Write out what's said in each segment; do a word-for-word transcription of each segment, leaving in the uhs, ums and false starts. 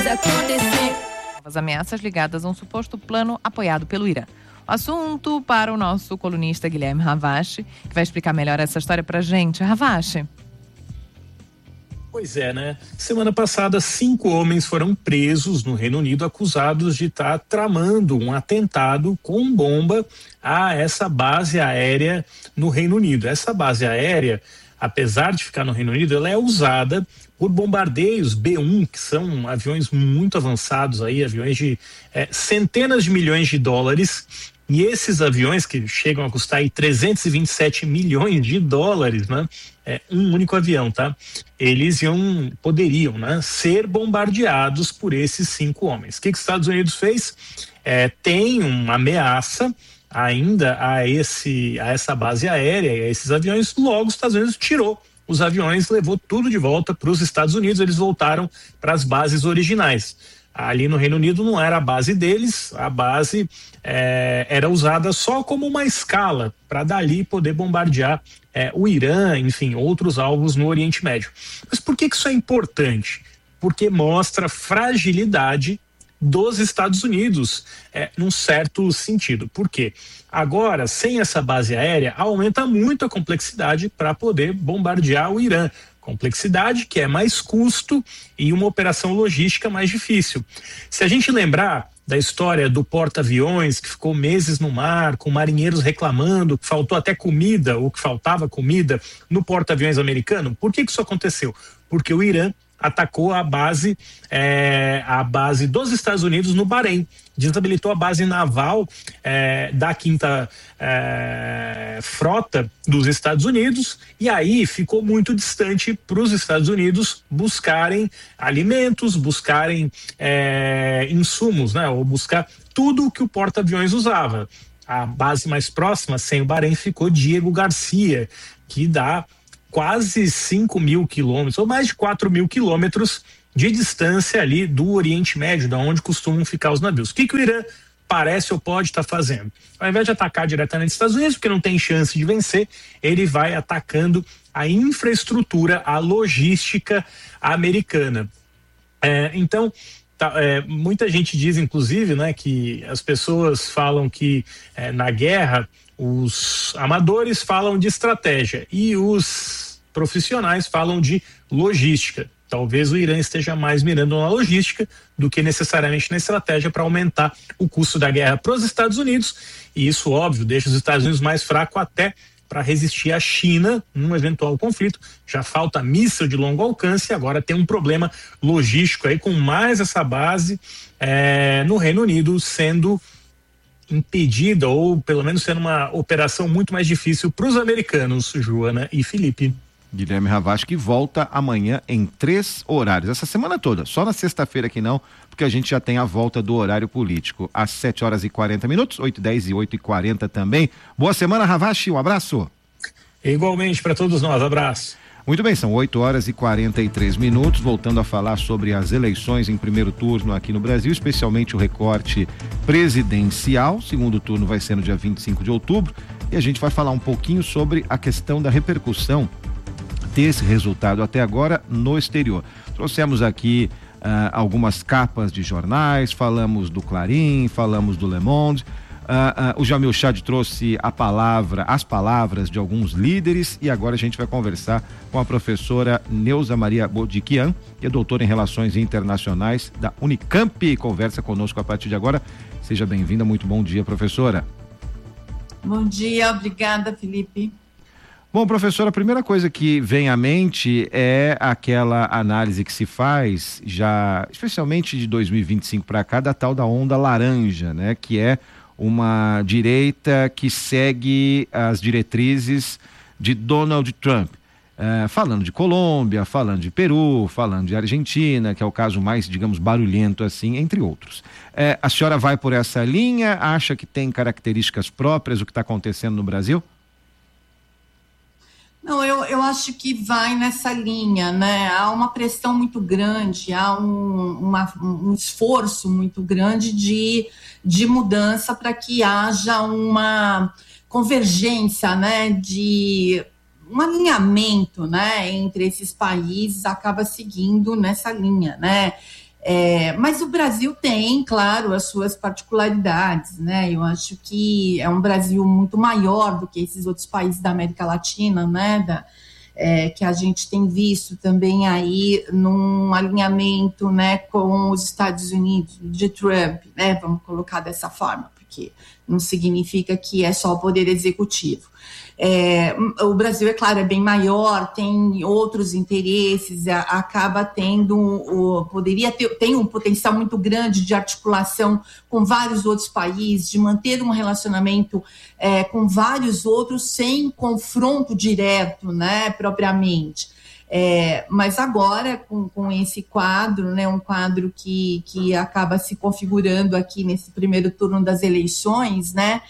pode acontecer. Novas ameaças ligadas a um suposto plano apoiado pelo Irã. O assunto para o nosso colunista Guilherme Ravache, que vai explicar melhor essa história pra gente. Ravache. Pois é, né? Semana passada, cinco homens foram presos no Reino Unido acusados de estar tramando um atentado com bomba a essa base aérea no Reino Unido. Essa base aérea, apesar de ficar no Reino Unido, ela é usada por bombardeios B um, que são aviões muito avançados aí, aviões de é, centenas de milhões de dólares. E esses aviões, que chegam a custar aí trezentos e vinte e sete milhões de dólares, né? É um único avião, tá? Eles iam, poderiam, né, ser bombardeados por esses cinco homens. O que, que os Estados Unidos fez? É, tem uma ameaça ainda a, esse, a essa base aérea e a esses aviões. Logo, os Estados Unidos tirou os aviões, levou tudo de volta para os Estados Unidos. Eles voltaram para as bases originais. Ali no Reino Unido não era a base deles, a base é, era usada só como uma escala para dali poder bombardear é, o Irã, enfim, outros alvos no Oriente Médio. Mas por que que isso é importante? Porque mostra a fragilidade dos Estados Unidos, é, num certo sentido. Por quê? Agora, sem essa base aérea, aumenta muito a complexidade para poder bombardear o Irã. Complexidade que é mais custo e uma operação logística mais difícil. Se a gente lembrar da história do porta-aviões que ficou meses no mar, com marinheiros reclamando que faltou até comida ou que faltava comida no porta-aviões americano, por que que isso aconteceu? Porque o Irã atacou a base, é, a base dos Estados Unidos no Bahrein, desabilitou a base naval é, da quinta é, frota dos Estados Unidos, e aí ficou muito distante para os Estados Unidos buscarem alimentos, buscarem é, insumos, né, ou buscar tudo o que o porta-aviões usava. A base mais próxima, sem o Bahrein, ficou Diego Garcia, que dá quase cinco mil quilômetros, ou mais de quatro mil quilômetros de distância ali do Oriente Médio, da onde costumam ficar os navios. O que que o Irã parece ou pode estar fazendo? Ao invés de atacar diretamente os Estados Unidos, porque não tem chance de vencer, ele vai atacando a infraestrutura, a logística americana. É, então, tá, é, muita gente diz, inclusive, né, que as pessoas falam que é, na guerra os amadores falam de estratégia e os profissionais falam de logística. Talvez o Irã esteja mais mirando na logística do que necessariamente na estratégia para aumentar o custo da guerra para os Estados Unidos. E isso, óbvio, deixa os Estados Unidos mais fracos até para resistir à China num eventual conflito. Já falta míssil de longo alcance e agora tem um problema logístico aí com mais essa base é, no Reino Unido sendo impedida, ou pelo menos sendo uma operação muito mais difícil para os americanos, Joana e Felipe. Guilherme Ravache, que volta amanhã em três horários, essa semana toda, só na sexta-feira que não, porque a gente já tem a volta do horário político, às sete horas e quarenta minutos, oito e dez e oito e quarenta também. Boa semana, Ravache, um abraço. Igualmente para todos nós, abraço. Muito bem, são oito horas e quarenta e três minutos, voltando a falar sobre as eleições em primeiro turno aqui no Brasil, especialmente o recorte presidencial. O segundo turno vai ser no dia vinte e cinco de outubro, e a gente vai falar um pouquinho sobre a questão da repercussão desse resultado até agora no exterior. Trouxemos aqui uh, algumas capas de jornais, falamos do Clarim, falamos do Le Monde. Uh, uh, o Jamil Chad trouxe a palavra, as palavras de alguns líderes, e agora a gente vai conversar com a professora Neuza Maria Bodiquian, que é doutora em Relações Internacionais da Unicamp, conversa conosco a partir de agora. Seja bem-vinda, muito bom dia, professora. Bom dia, obrigada, Felipe. Bom, professora, a primeira coisa que vem à mente é aquela análise que se faz já, especialmente de dois mil e vinte e cinco para cá, da tal da onda laranja, né, que é uma direita que segue as diretrizes de Donald Trump, uh, falando de Colômbia, falando de Peru, falando de Argentina, que é o caso mais, digamos, barulhento assim, entre outros. Uh, a senhora vai por essa linha? Acha que tem características próprias o que está acontecendo no Brasil? Não, eu, eu acho que vai nessa linha, né? Há uma pressão muito grande, há um, uma, um esforço muito grande de, de mudança para que haja uma convergência, né? De um alinhamento, né? Entre esses países, acaba seguindo nessa linha, né? É, mas o Brasil tem, claro, as suas particularidades, né? Eu acho que é um Brasil muito maior do que esses outros países da América Latina, né? Da, é, que a gente tem visto também aí num alinhamento, né, com os Estados Unidos, de Trump, né? Vamos colocar dessa forma, porque não significa que é só o poder executivo. É, o Brasil, é claro, é bem maior, tem outros interesses, a, acaba tendo, o, poderia ter, tem um potencial muito grande de articulação com vários outros países, de manter um relacionamento é, com vários outros sem confronto direto, né, propriamente. É, mas agora, com, com esse quadro, né, um quadro que, que acaba se configurando aqui nesse primeiro turno das eleições, né,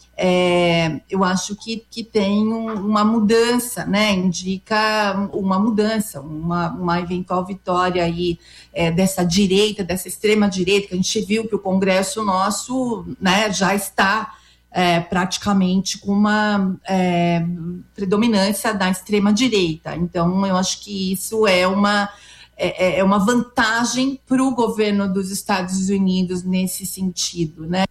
É, eu acho que, que tem um, uma mudança, né? Indica uma mudança, uma, uma eventual vitória aí, é, dessa direita, dessa extrema direita, que a gente viu que o Congresso nosso, né, já está é, praticamente com uma é, predominância da extrema direita. Então, eu acho que isso é uma, é, é uma vantagem para o governo dos Estados Unidos nesse sentido, né?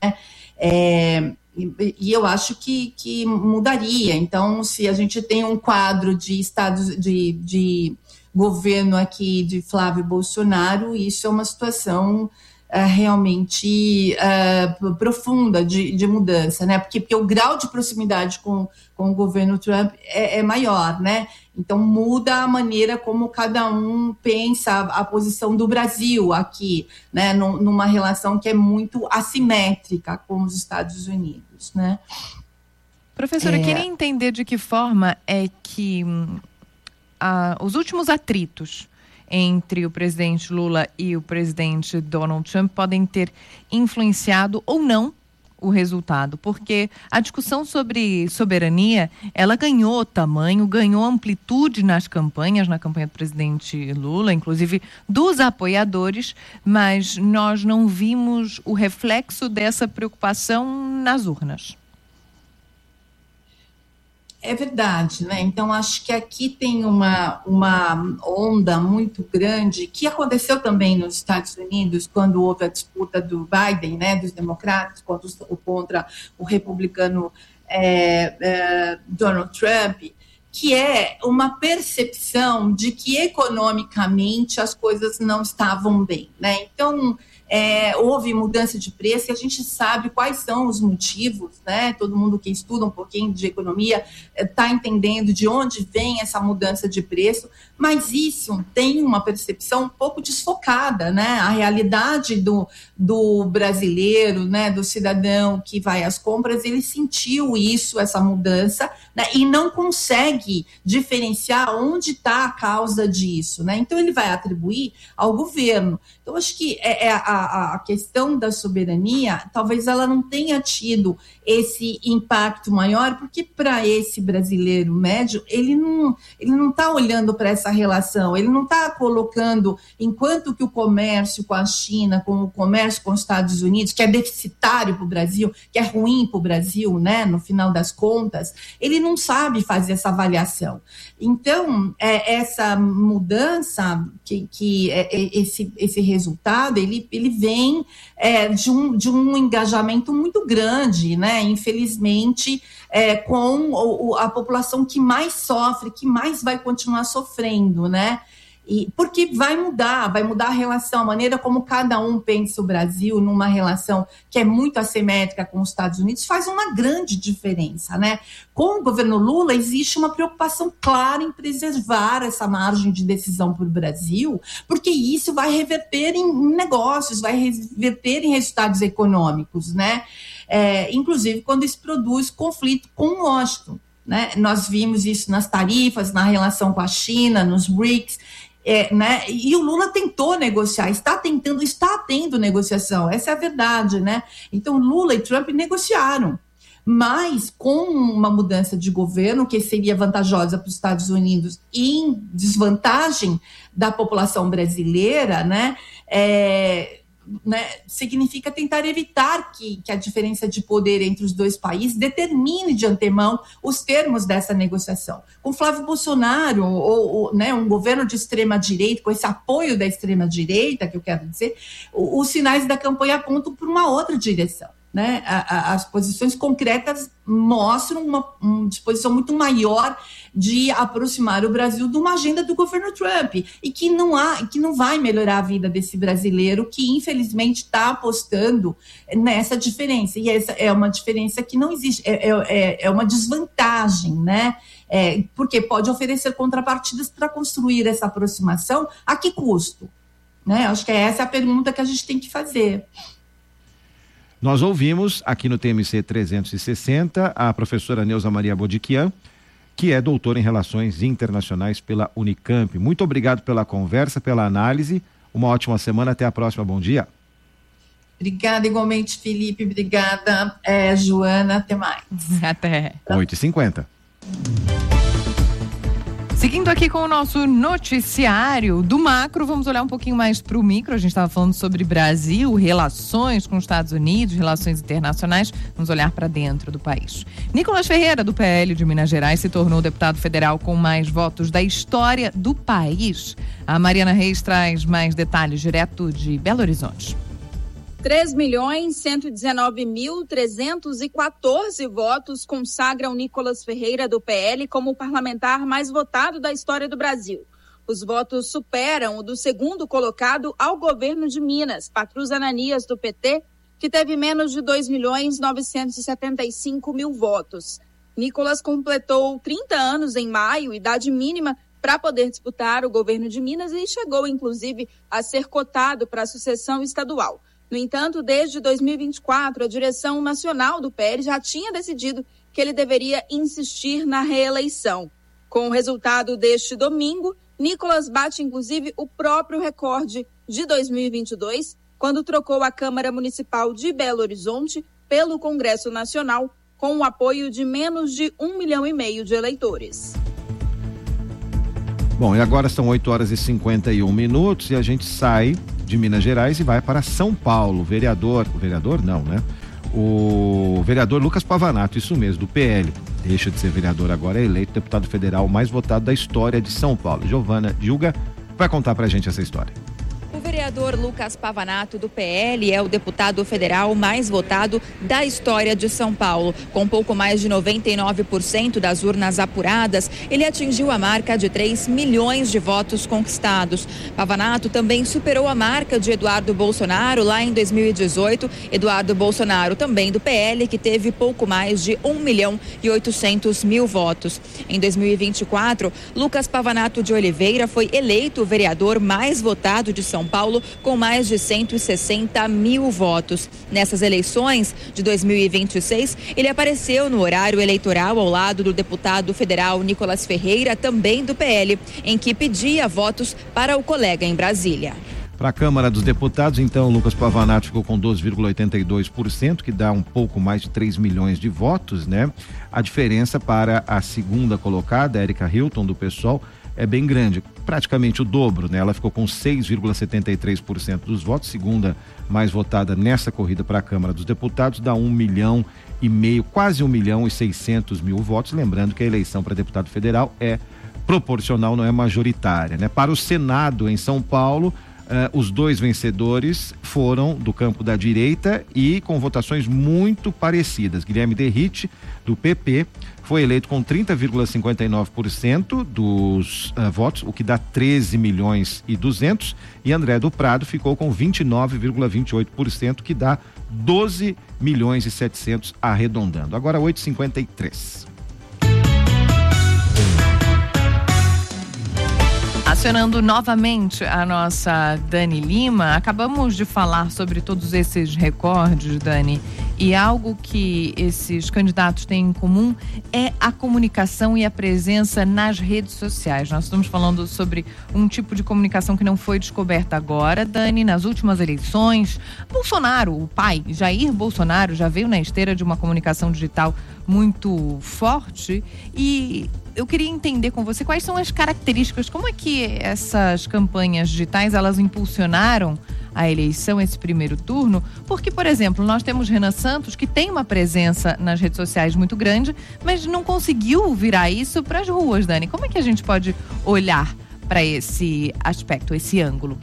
É, E, e eu acho que, que mudaria. Então, se a gente tem um quadro de estados de, de governo aqui de Flávio Bolsonaro, isso é uma situação uh, realmente uh, profunda de, de mudança, né? Porque, porque o grau de proximidade com, com o governo Trump é, é maior, né? Então, muda a maneira como cada um pensa a, a posição do Brasil aqui, né, numa relação que é muito assimétrica com os Estados Unidos, né? Professora, é... eu queria entender de que forma é que ah, os últimos atritos entre o presidente Lula e o presidente Donald Trump podem ter influenciado ou não o resultado, porque a discussão sobre soberania, ela ganhou tamanho, ganhou amplitude nas campanhas, na campanha do presidente Lula, inclusive dos apoiadores, mas nós não vimos o reflexo dessa preocupação nas urnas. É verdade, né? Então, acho que aqui tem uma, uma onda muito grande, que aconteceu também nos Estados Unidos, quando houve a disputa do Biden, né, dos democratas, contra, contra o republicano é, é, Donald Trump, que é uma percepção de que economicamente as coisas não estavam bem, né? Então, É, houve mudança de preço e a gente sabe quais são os motivos, né? Todo mundo que estuda um pouquinho de economia está é, entendendo de onde vem essa mudança de preço, mas isso tem uma percepção um pouco desfocada, né? A realidade do, do brasileiro, né? Do cidadão que vai às compras, ele sentiu isso, essa mudança, né? E não consegue diferenciar onde está a causa disso, né? Então ele vai atribuir ao governo. Então, acho que é, é a, a questão da soberania, talvez ela não tenha tido esse impacto maior, porque para esse brasileiro médio, ele não ele não está olhando para essa relação, ele não está colocando, enquanto que o comércio com a China, com o comércio com os Estados Unidos, que é deficitário para o Brasil, que é ruim para o Brasil, né, no final das contas, ele não sabe fazer essa avaliação. Então, é, essa mudança, que, que é, é, esse, esse resultado, ele, ele vem é, de, um, de um engajamento muito grande, né? Infelizmente, é, com o, a população que mais sofre, que mais vai continuar sofrendo, né? E, porque vai mudar, vai mudar a relação, a maneira como cada um pensa o Brasil numa relação que é muito assimétrica com os Estados Unidos, faz uma grande diferença, né? Com o governo Lula, existe uma preocupação clara em preservar essa margem de decisão para o Brasil, porque isso vai reverter em negócios, vai reverter em resultados econômicos, né? É, inclusive quando isso produz conflito com Washington, né? Nós vimos isso nas tarifas, na relação com a China, nos BRICS. É, né? E o Lula tentou negociar, está tentando, está tendo negociação, essa é a verdade, né? Então Lula e Trump negociaram, mas com uma mudança de governo que seria vantajosa para os Estados Unidos e em desvantagem da população brasileira, né? É, né, significa tentar evitar que, que a diferença de poder entre os dois países determine de antemão os termos dessa negociação. Com Flávio Bolsonaro, ou, ou né, um governo de extrema-direita, com esse apoio da extrema-direita, que eu quero dizer, os sinais da campanha apontam para uma outra direção. Né? A, a, as posições concretas mostram uma, uma disposição muito maior de aproximar o Brasil de uma agenda do governo Trump e que não, há, que não vai melhorar a vida desse brasileiro que infelizmente está apostando nessa diferença, e essa é uma diferença que não existe, é, é, é uma desvantagem, né? É, porque pode oferecer contrapartidas para construir essa aproximação. A que custo? Né? Acho que essa é a pergunta que a gente tem que fazer. Nós ouvimos aqui no T M C trezentos e sessenta a professora Neuza Maria Bodiquian, que é doutora em Relações Internacionais pela Unicamp. Muito obrigado pela conversa, pela análise. Uma ótima semana. Até a próxima. Bom dia. Obrigada igualmente, Felipe. Obrigada, é, Joana. Até mais. Até. oito e cinquenta. Seguindo aqui com o nosso noticiário do macro, vamos olhar um pouquinho mais para o micro. A gente estava falando sobre Brasil, relações com os Estados Unidos, relações internacionais. Vamos olhar para dentro do país. Nicolas Ferreira, do P L de Minas Gerais, se tornou o deputado federal com mais votos da história do país. A Mariana Reis traz mais detalhes direto de Belo Horizonte. três milhões cento e dezenove mil trezentos e quatorze votos consagram Nicolas Ferreira, do P L, como o parlamentar mais votado da história do Brasil. Os votos superam o do segundo colocado ao governo de Minas, Patrus Ananias, do P T, que teve menos de dois milhões novecentos e setenta e cinco mil votos. Nicolas completou trinta anos em maio, idade mínima para poder disputar o governo de Minas, e chegou, inclusive, a ser cotado para a sucessão estadual. No entanto, desde dois mil e vinte e quatro, a direção nacional do P L já tinha decidido que ele deveria insistir na reeleição. Com o resultado deste domingo, Nicolas bate, inclusive, o próprio recorde de dois mil e vinte e dois, quando trocou a Câmara Municipal de Belo Horizonte pelo Congresso Nacional, com o apoio de menos de um milhão e meio de eleitores. Bom, e agora são oito horas e cinquenta e um minutos e a gente sai de Minas Gerais e vai para São Paulo. O vereador, o vereador não, né? O vereador Lucas Pavanato, isso mesmo, do P L, deixa de ser vereador agora, é eleito deputado federal mais votado da história de São Paulo. Giovana Gilga vai contar pra gente essa história. O vereador Lucas Pavanato, do P L, é o deputado federal mais votado da história de São Paulo. Com pouco mais de noventa e nove por cento das urnas apuradas, ele atingiu a marca de três milhões de votos conquistados. Pavanato também superou a marca de Eduardo Bolsonaro lá em dois mil e dezoito. Eduardo Bolsonaro, também do P L, que teve pouco mais de um milhão e oitocentos mil votos. Em dois mil e vinte e quatro, Lucas Pavanato de Oliveira foi eleito o vereador mais votado de São Paulo, com mais de cento e sessenta mil votos. Nessas eleições de dois mil e vinte e seis, ele apareceu no horário eleitoral ao lado do deputado federal Nicolas Ferreira, também do P L, em que pedia votos para o colega em Brasília. Para a Câmara dos Deputados, então, Lucas Pavanato ficou com doze vírgula oitenta e dois por cento, que dá um pouco mais de três milhões de votos, né? A diferença para a segunda colocada, Érica Hilton, do PSOL, é bem grande, praticamente o dobro, né? Ela ficou com seis vírgula setenta e três por cento dos votos, segunda mais votada nessa corrida para a Câmara dos Deputados, dá um milhão e meio, quase um milhão e seiscentos mil votos. Lembrando que a eleição para deputado federal é proporcional, não é majoritária, né? Para o Senado em São Paulo, Uh, os dois vencedores foram do campo da direita e com votações muito parecidas. Guilherme Derrite, do P P, foi eleito com trinta vírgula cinquenta e nove por cento dos uh, votos, o que dá treze milhões e duzentos, e André do Prado ficou com vinte e nove vírgula vinte e oito por cento, que dá doze milhões e setecentos, arredondando. Agora oito e cinquenta e três. Acionando novamente a nossa Dani Lima, acabamos de falar sobre todos esses recordes, Dani, e algo que esses candidatos têm em comum é a comunicação e a presença nas redes sociais. Nós estamos falando sobre um tipo de comunicação que não foi descoberta agora, Dani, nas últimas eleições. Bolsonaro, o pai, Jair Bolsonaro, já veio na esteira de uma comunicação digital muito forte, e eu queria entender com você quais são as características, como é que essas campanhas digitais, elas impulsionaram a eleição, esse primeiro turno? Porque, por exemplo, nós temos Renan Santos, que tem uma presença nas redes sociais muito grande, mas não conseguiu virar isso para as ruas, Dani. Como é que a gente pode olhar para esse aspecto, esse ângulo?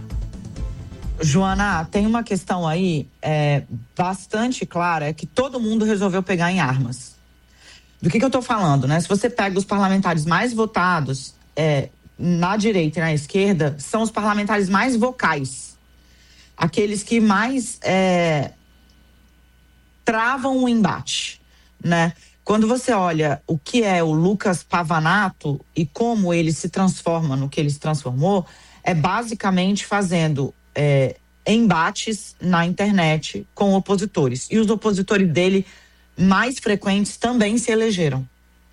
Joana, tem uma questão aí é, bastante clara, é que todo mundo resolveu pegar em armas. Do que, que eu estou falando, né? Se você pega os parlamentares mais votados é, na direita e na esquerda, são os parlamentares mais vocais. Aqueles que mais é, travam o embate, né? Quando você olha o que é o Lucas Pavanato e como ele se transforma no que ele se transformou, é basicamente fazendo é, embates na internet com opositores. E os opositores dele mais frequentes também se elegeram.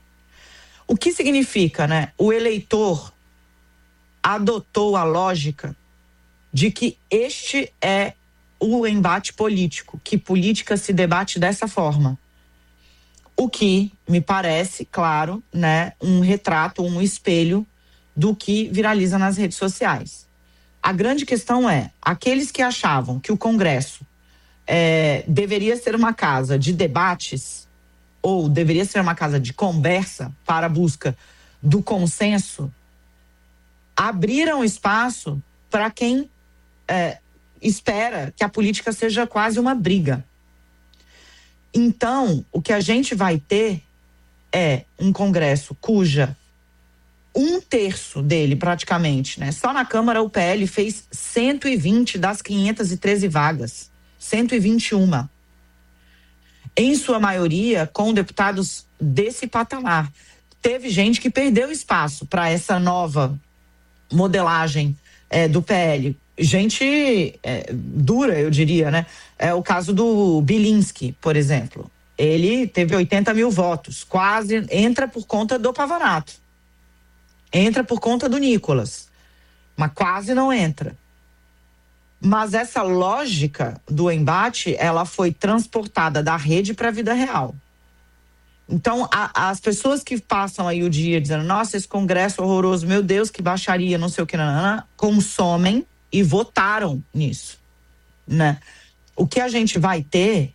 O que significa, né? O eleitor adotou a lógica de que este é o embate político, que política se debate dessa forma. O que me parece, claro, né, um retrato, um espelho do que viraliza nas redes sociais. A grande questão é, aqueles que achavam que o Congresso É, deveria ser uma casa de debates ou deveria ser uma casa de conversa para a busca do consenso, abriram espaço para quem é, espera que a política seja quase uma briga. Então, o que a gente vai ter é um Congresso cuja um terço dele, praticamente, né? Só na Câmara o P L fez cento e vinte das quinhentas e treze vagas. cento e vinte e um. Em sua maioria, com deputados desse patamar. Teve gente que perdeu espaço para essa nova modelagem é, do P L. Gente é, dura, eu diria, né? É o caso do Bilinski, por exemplo. Ele teve oitenta mil votos, quase entra por conta do Pavanato. Entra por conta do Nicolas, mas quase não entra. Mas essa lógica do embate, ela foi transportada da rede para a vida real. Então, a, as pessoas que passam aí o dia dizendo, nossa, esse Congresso horroroso, meu Deus, que baixaria, não sei o que, nanana, consomem e votaram nisso, né? O que a gente vai ter